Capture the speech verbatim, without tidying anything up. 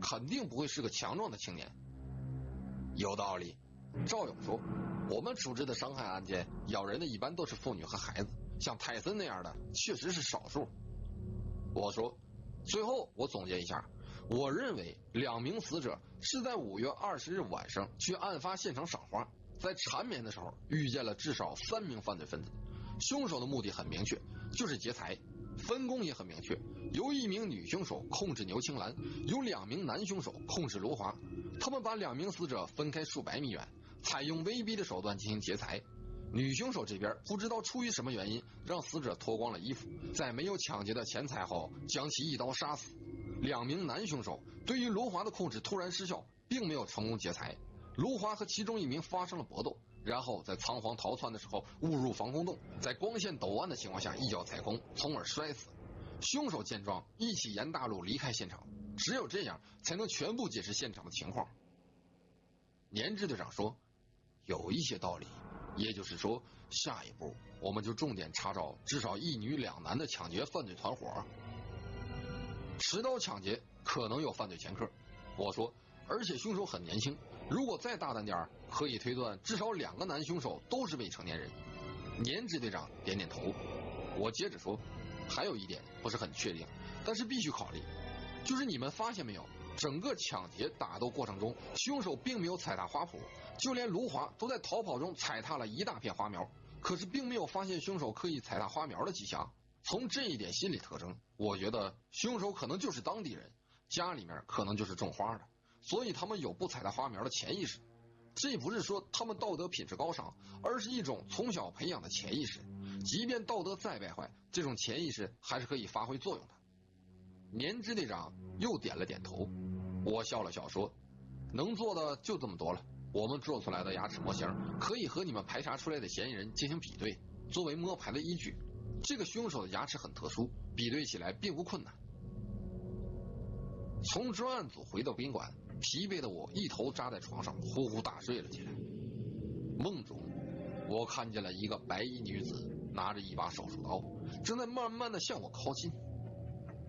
肯定不会是个强壮的青年。有道理。赵勇说，我们处置的伤害案件，咬人的一般都是妇女和孩子，像泰森那样的确实是少数。我说，最后我总结一下，我认为两名死者是在五月二十日晚上去案发现场赏花，在缠绵的时候遇见了至少三名犯罪分子。凶手的目的很明确，就是劫财，分工也很明确，由一名女凶手控制牛青兰，由两名男凶手控制卢华。他们把两名死者分开数百米远，采用威逼的手段进行劫财。女凶手这边不知道出于什么原因，让死者脱光了衣服，在没有抢劫的钱财后将其一刀杀死。两名男凶手对于卢华的控制突然失效，并没有成功劫财。卢华和其中一名发生了搏斗，然后在仓皇逃窜的时候误入防空洞，在光线陡暗的情况下一脚踩空，从而摔死。凶手见状一起沿大路离开现场，只有这样才能全部解释现场的情况。年支队长说，有一些道理，也就是说，下一步我们就重点查找至少一女两男的抢劫犯罪团伙。持刀抢劫可能有犯罪前科，我说，而且凶手很年轻，如果再大胆点，可以推断至少两个男凶手都是未成年人。年支队长点点头。我接着说，还有一点不是很确定，但是必须考虑，就是你们发现没有，整个抢劫打斗过程中，凶手并没有踩踏花圃，就连卢华都在逃跑中踩踏了一大片花苗，可是并没有发现凶手刻意踩踏花苗的迹象。从这一点心理特征，我觉得凶手可能就是当地人，家里面可能就是种花的，所以他们有不踩踏花苗的潜意识。这不是说他们道德品质高尚，而是一种从小培养的潜意识，即便道德再败坏，这种潜意识还是可以发挥作用的。年支队长又点了点头。我笑了笑说，能做的就这么多了，我们做出来的牙齿模型可以和你们排查出来的嫌疑人进行比对，作为摸排的依据。这个凶手的牙齿很特殊，比对起来并不困难。从专案组回到宾馆，疲惫的我一头扎在床上呼呼大睡了起来。梦中我看见了一个白衣女子拿着一把手术刀，正在慢慢的向我靠近。